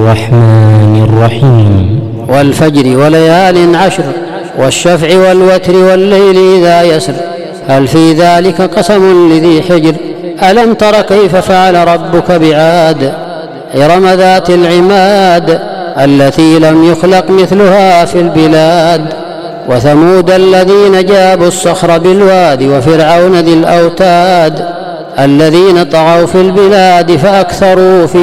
الرحمن الرحيم والفجر وليال عشر والشفع والوتر والليل إذا يسر هل في ذلك قسم لذي حجر ألم تر كيف فعل ربك بعاد إرم ذات العماد التي لم يخلق مثلها في البلاد وثمود الذين جابوا الصخر بالواد وفرعون ذي الأوتاد الذين طغوا في البلاد فأكثروا في